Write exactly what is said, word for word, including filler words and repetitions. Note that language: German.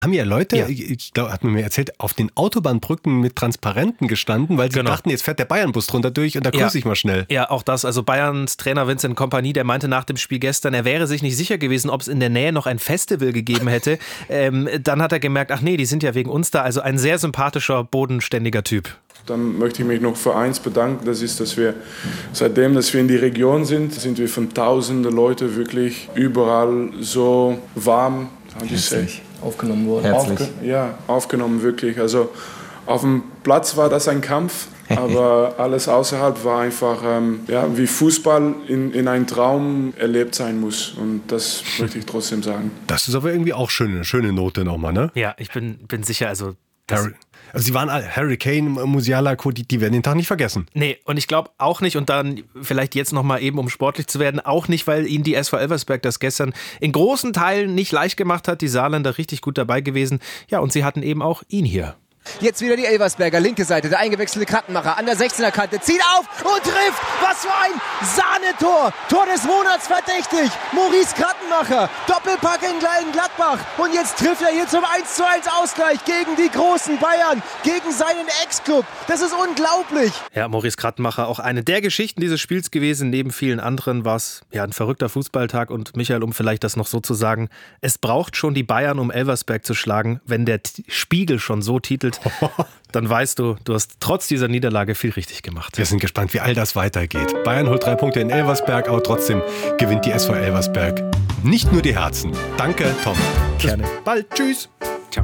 haben ja Leute, Ja. ich glaube, hat man mir erzählt, auf den Autobahnbrücken mit Transparenten gestanden, weil sie Genau. dachten, jetzt fährt der Bayern-Bus drunter durch und da grüße Ja. ich mal schnell. Ja, auch das. Also Bayerns Trainer Vincent Kompany, der meinte nach dem Spiel gestern, er wäre sich nicht sicher gewesen, ob es in der Nähe noch ein Festival gegeben hätte. ähm, dann hat er gemerkt, ach nee, die sind ja wegen uns da. Also ein sehr sympathischer, bodenständiger Typ. Dann möchte ich mich noch für eins bedanken. Das ist, dass wir seitdem, dass wir in die Region sind, sind wir von tausenden Leuten wirklich überall so warm, Herzlich aufgenommen worden. Herzlich. Aufge ja, aufgenommen wirklich. Also auf dem Platz war das ein Kampf, aber alles außerhalb war einfach, ähm, ja, wie Fußball in, in einem Traum erlebt sein muss. Und das möchte ich trotzdem sagen. Das ist aber irgendwie auch schöne, schöne Note nochmal, ne? Ja, ich bin, bin sicher, also das, Harry, also sie waren alle, Harry Kane, Musiala, die, die werden den Tag nicht vergessen. nee, und ich glaube auch nicht, und dann vielleicht jetzt nochmal eben, um sportlich zu werden, auch nicht, weil ihnen die S V Elversberg das gestern in großen Teilen nicht leicht gemacht hat. Die Saarländer richtig gut dabei gewesen. Ja, und sie hatten eben auch ihn hier. Jetzt wieder die Elversberger, linke Seite, der eingewechselte Krattenmacher an der sechzehner Kante, zieht auf und trifft. Was für ein Sahnetor. Tor des Monats verdächtig. Maurice Krattenmacher, Doppelpack in Gladbach. Und jetzt trifft er hier zum eins zu eins Ausgleich gegen die großen Bayern, gegen seinen Ex-Club. Das ist unglaublich. Ja, Maurice Krattenmacher, auch eine der Geschichten dieses Spiels gewesen. Neben vielen anderen war es ja ein verrückter Fußballtag. Und Michael, um vielleicht das noch so zu sagen, es braucht schon die Bayern, um Elversberg zu schlagen. Wenn der T- Spiegel schon so titelt, dann weißt du, du hast trotz dieser Niederlage viel richtig gemacht. Wir sind gespannt, wie all das weitergeht. Bayern holt drei Punkte in Elversberg, aber trotzdem gewinnt die S V Elversberg nicht nur die Herzen. Danke, Tom. Gerne. Bis bald. Tschüss.